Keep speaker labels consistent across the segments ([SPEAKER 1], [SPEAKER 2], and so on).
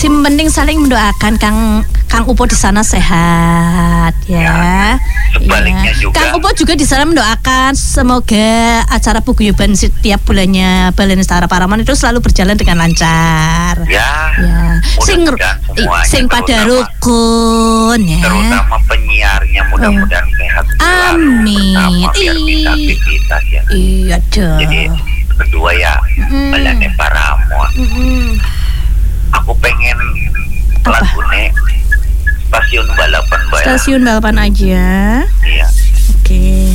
[SPEAKER 1] penting saling mendoakan Kang Upo di sana sehat ya.
[SPEAKER 2] Sebaliknya juga.
[SPEAKER 1] Kang Upo juga di sana mendoakan semoga acara paguyuban setiap bulannya Balai Nestara Paraman itu selalu berjalan dengan lancar.
[SPEAKER 2] Ya.
[SPEAKER 1] Sing pada rukun ya.
[SPEAKER 2] Terutama penyiarnya mudah-mudahan sehat selalu.
[SPEAKER 1] Amin.
[SPEAKER 2] Biar bisa aktivitas ya.
[SPEAKER 1] Iya dong.
[SPEAKER 2] Jadi kedua ya Balai Paramon. Aku pengen lagunya Stasiun Balapan aja.
[SPEAKER 1] Iya. Oke.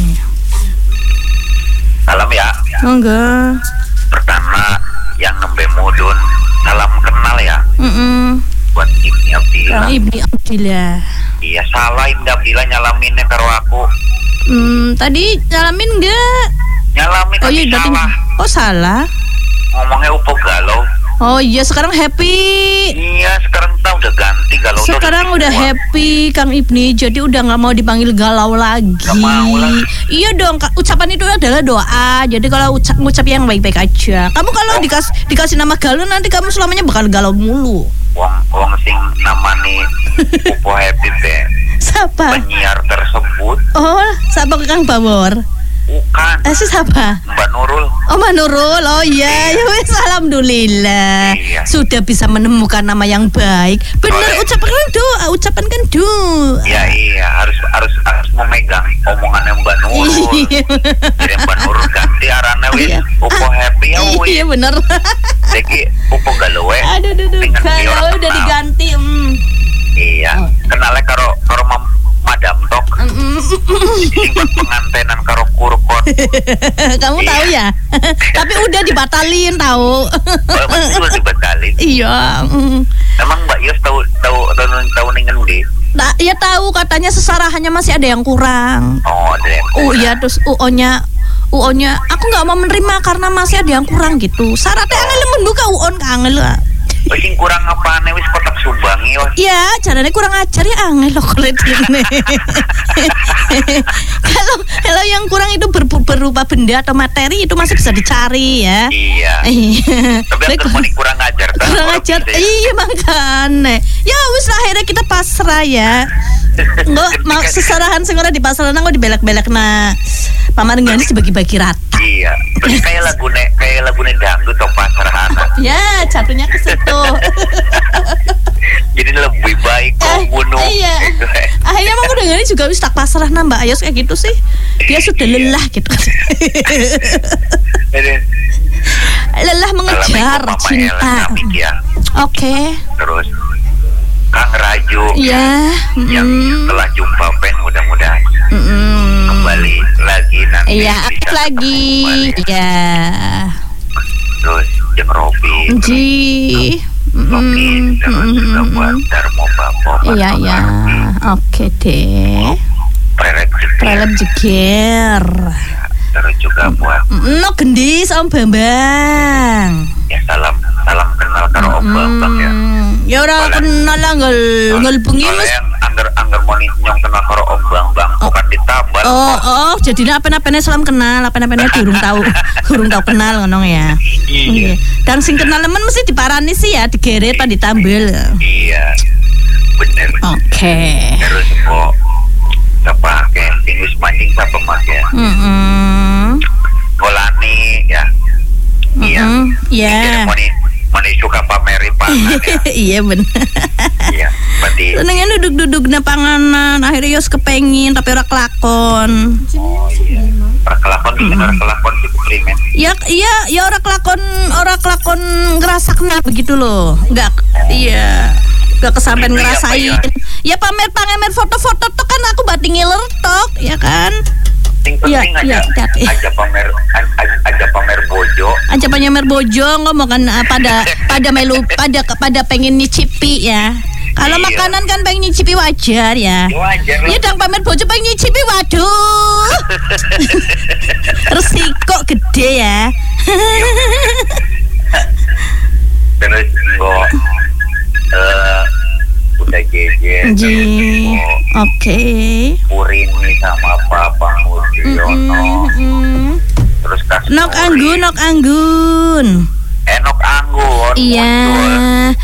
[SPEAKER 2] Salam ya.
[SPEAKER 1] Monggo.
[SPEAKER 2] Pertama yang nembe mudun salam kenal ya. Buat Ibni Abdillah.
[SPEAKER 1] Ibni Abdillah.
[SPEAKER 2] Iya salah Ibni Abdillah nyalaminnya karo aku.
[SPEAKER 1] Tadi nyalamin enggak?
[SPEAKER 2] Nyalamin tapi salah.
[SPEAKER 1] Oh salah.
[SPEAKER 2] Ngomongnya Upo galau.
[SPEAKER 1] Oh iya sekarang happy.
[SPEAKER 2] Iya sekarang kita udah ganti galau.
[SPEAKER 1] Sekarang udah happy Kang Ibni. Jadi udah nggak mau dipanggil galau lagi.
[SPEAKER 2] Gak mau lah.
[SPEAKER 1] Iya dong. Ucapan itu adalah doa. Jadi kalau ngucap yang baik-baik aja. Kamu kalau dikasih nama galau nanti kamu selamanya bakal galau mulu.
[SPEAKER 2] Wong sing namanya Upo happy deh.
[SPEAKER 1] Siapa?
[SPEAKER 2] Penyiar tersebut.
[SPEAKER 1] Oh siapa Kang Bawor?
[SPEAKER 2] Bukan.
[SPEAKER 1] Siapa?
[SPEAKER 2] Mbak Nurul.
[SPEAKER 1] Oh Mbak Nurul. Oh iya. Ya wes alhamdulillah.
[SPEAKER 2] Iya.
[SPEAKER 1] Sudah bisa menemukan nama yang baik. Benar ucapan kan doa.
[SPEAKER 2] Iya harus memegang omongannya Mbak Nurul. Jadi Mbak Nurul ganti arane wis Upo happy ya wis.
[SPEAKER 1] Iya benar.
[SPEAKER 2] Jadi Upo galau.
[SPEAKER 1] Aduh galau udah diganti.
[SPEAKER 2] Iya. Kenalnya karo Madam Tok. Singkat pengantenan karo kurkon.
[SPEAKER 1] Kamu tahu ya? Tapi udah dibatalin tahu.
[SPEAKER 2] Masih udah dibatalin.
[SPEAKER 1] Iya.
[SPEAKER 2] Emang Mbak Yos tahu ningen di?
[SPEAKER 1] Nah, ya tahu katanya sesarahannya masih ada yang kurang.
[SPEAKER 2] Oh, ada yang kurang.
[SPEAKER 1] Iya terus UO-nya aku nggak mau menerima karena masih ada yang kurang gitu. Syaratnya angel membuka UON angel lah.
[SPEAKER 2] Sing kurang apane wis kotak sumbangi wis.
[SPEAKER 1] Ya, caranya kurang ajar ya angel loh kulit ini. Kalau yang kurang itu berupa benda atau materi itu masih bisa dicari ya.
[SPEAKER 2] Iya. Tapi aku kurang ajar kan.
[SPEAKER 1] Kurang ajar. Iya makanya. Ya wis akhirnya kita pasrah ya. Enggak mau sesarahan sing ora dipasrahna kok dibelak-belakna. Pamarengganis dibagi-bagi rata.
[SPEAKER 2] Iya. Kayak lagune dangdut atau pasrahan.
[SPEAKER 1] Ya, jatuhnya ke situ.
[SPEAKER 2] Jadi lebih baik kau bunuh.
[SPEAKER 1] Iya. Akhirnya Mang Udangani juga wis tak pasrah Mbak Ayos kayak gitu sih. Dia sudah lelah gitu. Lelah mengejar cinta. Oke.
[SPEAKER 2] Terus Kang Raju.
[SPEAKER 1] Iya.
[SPEAKER 2] Yang setelah jumpa pen mudah-mudahan kembali lagi nanti.
[SPEAKER 1] Iya, lagi. Iya.
[SPEAKER 2] Terus Jeng Robi. Terus juga buat Darmo Bapo.
[SPEAKER 1] Iya. Oke deh. Prelep jeger.
[SPEAKER 2] Terus juga buat
[SPEAKER 1] no gendis Om Bambang.
[SPEAKER 2] Ya salam kenal karo Om Bambang ya.
[SPEAKER 1] Ya ora kenal lah ngel bengi
[SPEAKER 2] Mas. Angger moni nyong kenal karo Om Bambang bukan ditambal.
[SPEAKER 1] Oh, jadinya apa-apane salam kenal, apa-apane durung tahu kenal ngono ya.
[SPEAKER 2] Iya.
[SPEAKER 1] Dan sing kenal temen mesti diparani sih ya, digeret apa ditambel.
[SPEAKER 2] Iya. Bener.
[SPEAKER 1] Oke.
[SPEAKER 2] Terus kok siapa kayak tinggus mancing siapa Mas ya? Golani ya. Iya. Moni suka pameri pangan ya.
[SPEAKER 1] Iya bener.
[SPEAKER 2] Iya, berarti
[SPEAKER 1] senengnya duduk-duduk na panganan, akhirnya Yos kepengin tapi ora kelakon.
[SPEAKER 2] Oh iya. Ora kelakon sih klimen.
[SPEAKER 1] Ya ora kelakon ngerasa kena begitu loh. Enggak. Iya. Gak kesampean ngerasain. Ya pamer foto-foto tuh kan aku batingin lertok, ya kan?
[SPEAKER 2] Sing penting aja pamer bojo.
[SPEAKER 1] Aja pamer bojo ngomong kan pada pengen nyicipi ya. Kalau makanan kan pengen nyicipi wajar ya. Ya dan pamer bojo pengen nyicipi waduh. Resiko gede ya.
[SPEAKER 2] Terus kok udah jeje
[SPEAKER 1] oke.
[SPEAKER 2] Purini sama Papa Muriono. Terus kasih
[SPEAKER 1] Nok Anggun.
[SPEAKER 2] Nok Anggun.
[SPEAKER 1] Iya.